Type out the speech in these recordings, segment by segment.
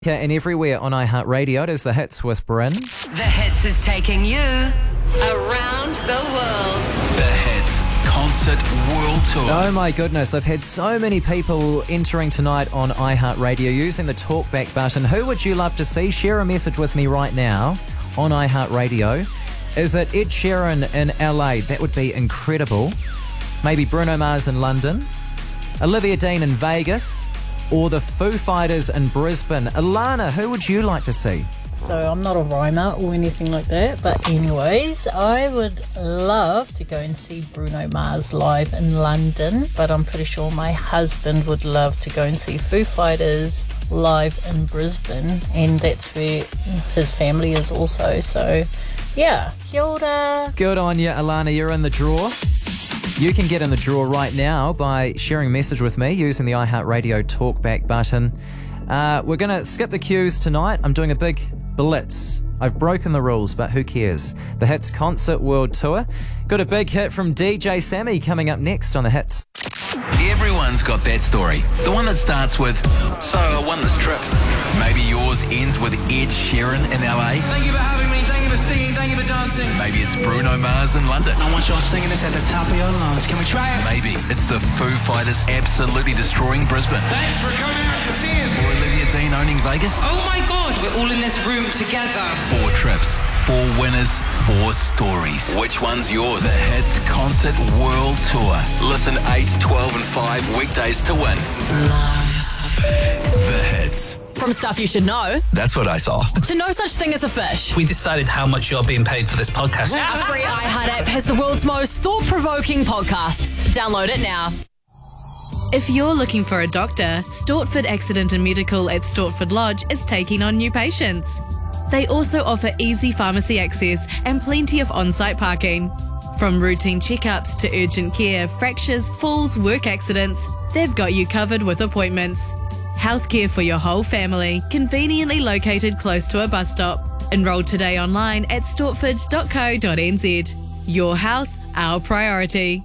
And everywhere on iHeartRadio, it is The Hits with Bryn. The Hits is taking you around the world. The Hits Concert World Tour. Oh my goodness, I've had so many people entering tonight on iHeartRadio using the talkback button. Who would you love to see? Share a message with me right now on iHeartRadio. Is it Ed Sheeran in LA? That would be incredible. Maybe Bruno Mars in London. Olivia Dean in Vegas. Or the Foo Fighters in Brisbane. Alana, who would you like to see? So I'm not a rhymer or anything like that, but anyways, I would love to go and see Bruno Mars live in London, but I'm pretty sure my husband would love to go and see Foo Fighters live in Brisbane, and that's where his family is also. So yeah, kia ora. Good on you, Alana. You're in the draw. You can get in the draw right now by sharing a message with me using the iHeartRadio talkback button. We're going to skip the queues tonight. I'm doing a big blitz. I've broken the rules, but who cares? The Hits Concert World Tour. Got a big hit from DJ Sammy coming up next on The Hits. Everyone's got that story. The one that starts with, so I won this trip. Maybe yours ends with Ed Sheeran in LA. Thank you for having me, thank you for singing, thank you for dancing. Maybe it's Bruno Mars in London. I want y'all singing this at the top of your lungs. Can we try it? Maybe it's the Foo Fighters absolutely destroying Brisbane. Thanks for coming out to see us. Or Olivia Dean owning Vegas. Oh my God, we're all in this room together. 4 trips, 4 winners, 4 stories. Which one's yours? The Hits Concert World Tour. Listen 8, 12 and 5 weekdays to win. The Hits. From stuff you should know, That's what I saw. to no such thing as a fish. We decided how much you're being paid for this podcast. Our free iHeart app has the world's most thought-provoking podcasts. Download it now. If you're looking for a doctor, Stortford Accident and Medical at Stortford Lodge is taking on new patients. They also offer easy pharmacy access and plenty of on-site parking. From routine checkups to urgent care, fractures, falls, work accidents, they've got you covered with appointments. Healthcare for your whole family, conveniently located close to a bus stop. Enroll today online at stortford.co.nz. Your health, our priority.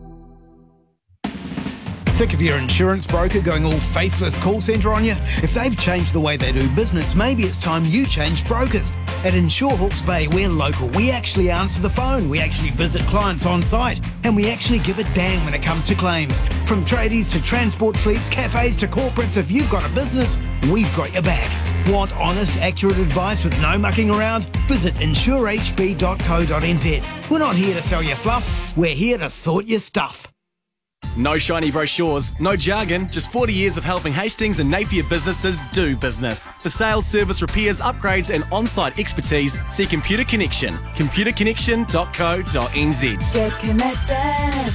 Sick of your insurance broker going all faceless call centre on you? If they've changed the way they do business, maybe it's time you change brokers. At Insure Hawke's Bay, we're local. We actually answer the phone. We actually visit clients on site. And we actually give a damn when it comes to claims. From tradies to transport fleets, cafes to corporates, if you've got a business, we've got your back. Want honest, accurate advice with no mucking around? Visit insurehb.co.nz. We're not here to sell you fluff. We're here to sort your stuff. No shiny brochures, no jargon, just 40 years of helping Hastings and Napier businesses do business. For sales, service, repairs, upgrades and on-site expertise, see Computer Connection. computerconnection.co.nz. Get connected.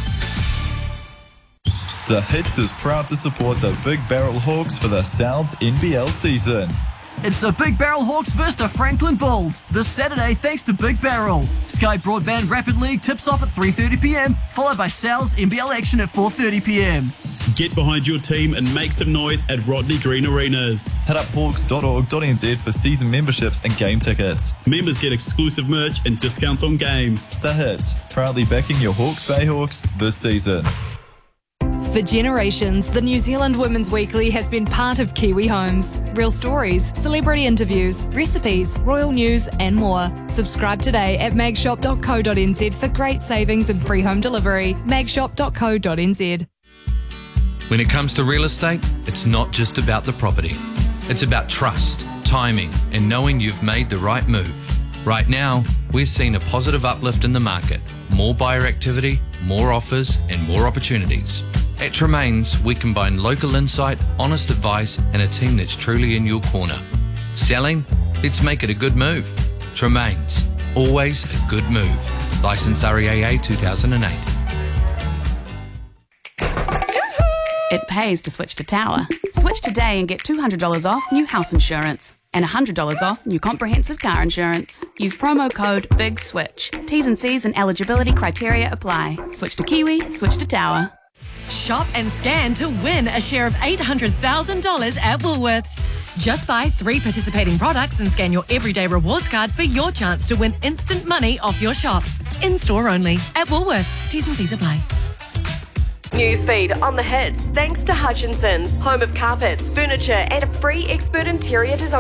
The Hits is proud to support the Big Barrel Hawks for the Sounds NBL season. It's the Big Barrel Hawks versus the Franklin Bulls this Saturday thanks to Big Barrel. Sky Broadband Rapid League tips off at 3:30pm, followed by Sal's NBL action at 4:30pm. Get behind your team and make some noise at Rodney Green Arenas. Head up hawks.org.nz for season memberships and game tickets. Members get exclusive merch and discounts on games. The Hits, proudly backing your Hawke's Bay Hawks this season. For generations, the New Zealand Women's Weekly has been part of Kiwi homes. Real stories, celebrity interviews, recipes, royal news and more. Subscribe today at magshop.co.nz for great savings and free home delivery. magshop.co.nz. When it comes to real estate, it's not just about the property. It's about trust, timing and knowing you've made the right move. Right now, we're seeing a positive uplift in the market. More buyer activity, more offers and more opportunities. At Tremaines, we combine local insight, honest advice, and a team that's truly in your corner. Selling? Let's make it a good move. Tremaines, always a good move. Licensed REAA 2008. It pays to switch to Tower. Switch today and get $200 off new house insurance and $100 off new comprehensive car insurance. Use promo code BIGSWITCH. T's and C's and eligibility criteria apply. Switch to Kiwi, switch to Tower. Shop and scan to win a share of $800,000 at Woolworths. Just buy 3 participating products and scan your everyday rewards card for your chance to win instant money off your shop. In-store only. At Woolworths. T's and C's apply. Newsfeed on the hits thanks to Hutchinson's, home of carpets, furniture and a free expert interior design.